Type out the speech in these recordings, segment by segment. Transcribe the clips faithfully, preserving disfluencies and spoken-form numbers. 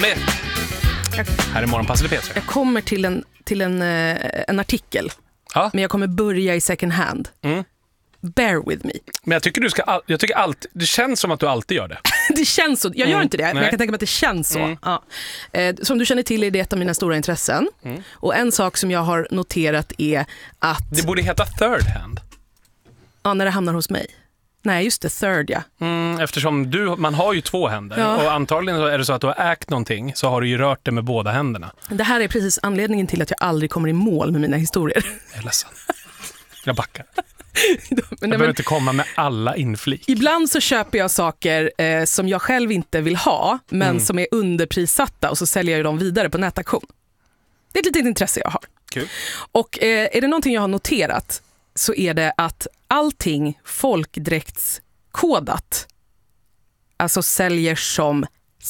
med. Här är Morgonpasset Petra. Jag kommer till en, till en, en artikel. Ja. Men jag kommer börja i second hand. Mm. Bear with me. Men jag tycker du ska all, jag tycker alltid, det känns som att du alltid gör det. Det känns så. Jag gör mm. inte det, men Nej. jag kan tänka mig att det känns så. Mm. Ja. Eh, som du känner till är det ett av mina stora intressen. Mm. Och en sak som jag har noterat är att... Det borde heta third hand. Ja, när det hamnar hos mig. Nej, just det, third, ja. Mm, eftersom du, man har ju två händer. Ja. Och antagligen så är det så att du har ägt någonting, så har du ju rört det med båda händerna. Det här är precis anledningen till att jag aldrig kommer i mål med mina historier. Jag är ledsen. Jag backar. men, Jag behöver men, inte komma med alla inflik. ibland så köper jag saker eh, som jag själv inte vill ha, men Mm. som är underprissatta, och så säljer jag dem vidare på nätaktion. Det är ett litet intresse jag har. Kul. Och eh, är det någonting jag har noterat, så är det att allting folkdräktskodat alltså säljer som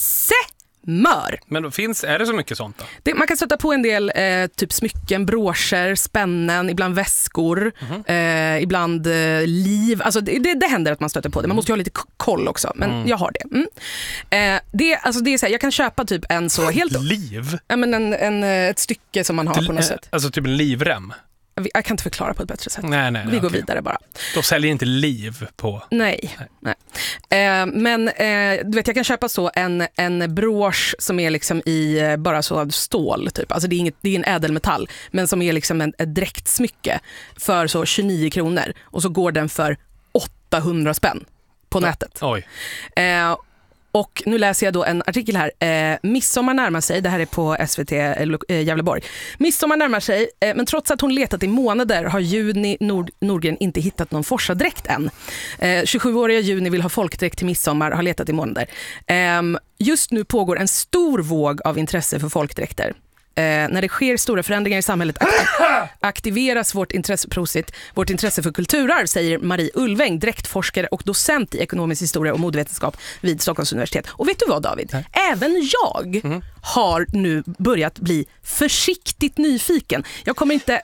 smör. Men då finns, är det så mycket sånt då? Det, man kan sätta på en del eh, typ smycken, broscher, spännen, ibland väskor, mm-hmm. eh, ibland eh, liv. Alltså det, det, det händer att man stöter på det. Man måste ju ha lite k- koll också, men mm. jag har det. Mm. Eh, det, alltså det är så här, jag kan köpa typ en så helt... Liv? Ja, men en, en, ett stycke som man har Till, på något sätt. Alltså typ en livrem? Jag kan inte förklara på ett bättre sätt. Nej, nej, Vi går okej. vidare bara. Då säljer inte liv på... Nej. nej. Eh, men eh, du vet, jag kan köpa så en, en brosch som är liksom i eh, bara så stål typ. Alltså det är, inget, det är en ädelmetall, men som är liksom en, ett dräktsmycke för så tjugonio kronor. Och så går den för åttahundra spänn på nätet. Oj. Eh, Och nu läser jag då en artikel här. Eh, midsommar närmar sig, det här är på S V T eh, Gävleborg. Midsommar närmar sig, eh, men trots att hon letat i månader har Juni Nord- Nordgren inte hittat någon forsadräkt än. Eh, tjugosjuåriga Juni vill ha folkdräkt till midsommar, har letat i månader. Eh, just nu pågår en stor våg av intresse för folkdräkter. Eh, när det sker stora förändringar i samhället aktiv- aktiveras vårt intresse, prosit, vårt intresse för kulturarv, säger Marie Ulväng, dräktforskare och docent i ekonomisk historia och modevetenskap vid Stockholms universitet. Och vet du vad, David? Nej. Även jag mm. har nu börjat bli försiktigt nyfiken. Jag kommer inte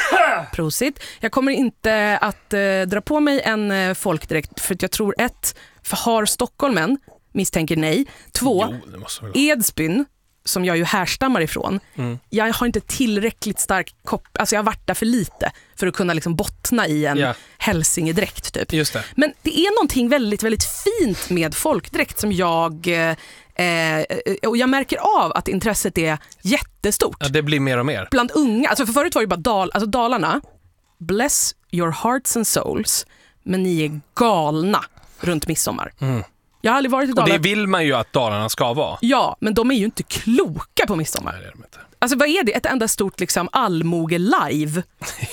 prosit, jag kommer inte att eh, dra på mig en eh, folkdräkt, för att jag tror ett, för har Stockholmen, misstänker nej. Två, Jo, Edsbyn, som jag ju härstammar ifrån, mm. jag har inte tillräckligt stark kopp, alltså jag har varit där för lite för att kunna liksom bottna i en yeah. hälsingedräkt typ. Just det. Men det är någonting väldigt, väldigt fint med folkdräkt som jag eh, och jag märker av att intresset är jättestort. Ja, det blir mer och mer. Bland unga, alltså för förut var det bara Dal, alltså Dalarna, bless your hearts and souls, men ni är galna runt midsommar. Mm. Jag har aldrig varit i Dalarna. Och det vill man ju att Dalarna ska vara. Ja, men de är ju inte kloka på midsommar. Nej, det är de inte. Alltså vad är det? Ett enda stort liksom allmoge live.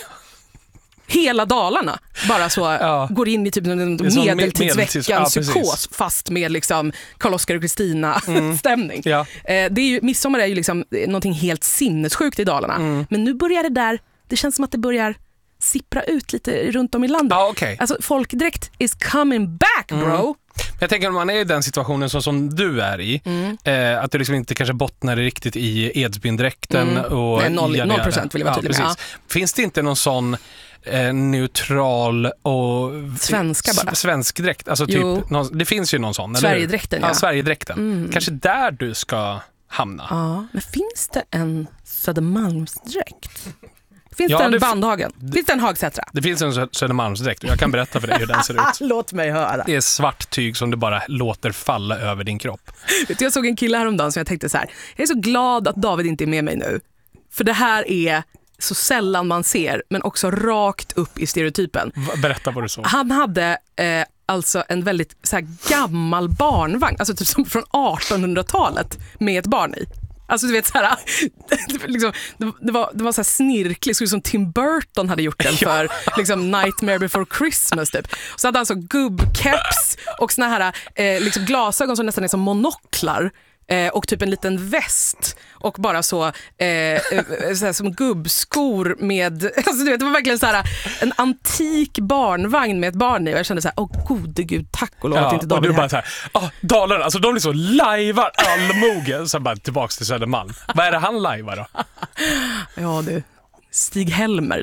Hela Dalarna bara så ja. går in i typ en medeltidsveckans ja, psykos, fast med liksom Karl-Oskar och Kristina mm. stämning. Ja. Eh, det är ju, midsommar är ju liksom någonting helt sinnessjukt i Dalarna. Mm. Men nu börjar det där, det känns som att det börjar sippra ut lite runt om i landet. Ja, okay. Alltså folkdräkt is coming back, bro. Mm. Jag tänker om man är i den situationen så som du är i, mm. eh, att du liksom inte kanske bottnar riktigt i Edsbyn-dräkten. Mm. Och Nej, noll, noll procent vill jag vara ja, tydlig med. Ja. Finns det inte någon sån eh, neutral och svenska bara. S- svensk dräkt? Alltså typ, någon, det finns ju någon sån. Sverigedräkten, ja. ja. ja Sverigedräkten. Mm. Kanske där du ska hamna. Ja, men finns det en Södermalmsdräkt? Finns ja, det en det Bandhagen? Det, finns det en Hagsätra? Det finns en Södermalmsdräkt och jag kan berätta för dig hur den ser ut. Låt mig höra. Det är svart tyg som du bara låter falla över din kropp. Vet du, jag såg en kille häromdagen som jag tänkte så här: jag är så glad att David inte är med mig nu. För det här är så sällan man ser, men också rakt upp i stereotypen. Berätta vad du såg. Han hade eh, alltså en väldigt så här, gammal barnvagn, alltså typ som från artonhundratalet med ett barn i. Alltså du vet så här, liksom, det var, det var så här snirkligt, så som Tim Burton hade gjort den för liksom Nightmare Before Christmas typ. Så hade han så gubbkeps och såna här eh, liksom glasögon som nästan är som monoklar. Eh, och typ en liten väst och bara så, eh, så här, som gubbskor med, alltså du vet, det var verkligen så här en antik barnvagn med ett barn i, och jag kände så här: åh gode gud, tack och lov att ja, inte David och du här. bara så här, åh, Dalarna, alltså de är så lajvar allmogen, så bara tillbaks till Södermalm. Vad är det han lajvar då? Ja du, Stig Helmer typ.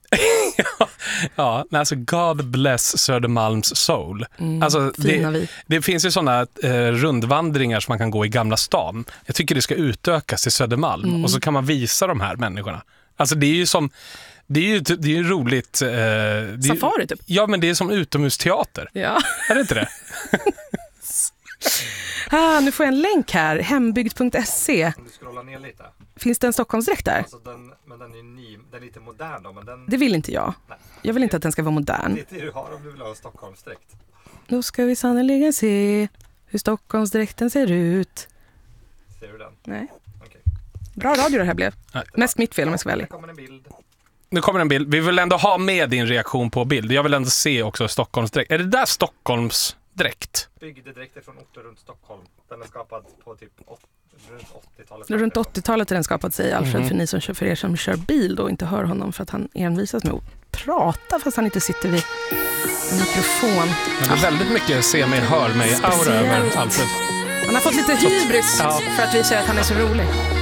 ja, ja, men alltså God bless Södermalms soul. Mm, alltså, fina det, vi. det finns ju sådana eh, rundvandringar som man kan gå i Gamla stan. Jag tycker det ska utökas till Södermalm Mm. och så kan man visa de här människorna. Alltså det är ju som det är ju, det är ju roligt. Eh, det är, Safari typ. Ja, men det är som utomhusteater. Ja. Är det inte det? Ah, nu får jag en länk här, hembygd punkt se. Om du scrollar ner lite. Finns det en Stockholmsdräkt där? Alltså den, men den är ny, den är lite modern då, men den... Det vill inte jag. Nej. Jag vill inte att den ska vara modern. Det är det du har om du vill ha en Stockholmsdräkt. Då ska vi sannoliken se hur Stockholmsdräkten ser ut. Ser du den? Nej. Okej. Bra radio det här blev. Nej. Mest mitt fel om jag ska vara Det ärlig. kommer en bild. Nu kommer en bild. Vi vill ändå ha med din reaktion på bild. Jag vill ändå se också Stockholmsdräkt. Är det där Stockholmsdräkt? Bygdedräkter från orter runt Stockholm. Den är skapad på typ åt, runt åttiotalet. Runt åttiotalet är den skapat, säger Alfred, Mhm. för ni som kör, för er som kör bil då och inte hör honom för att han envisas med att prata fast han inte sitter vid en mikrofon. Men det är väldigt mycket se mig, hör mig, aura över Speciellt. Alfred. Han har fått lite hybris Ja. för att vi säger att han är så rolig.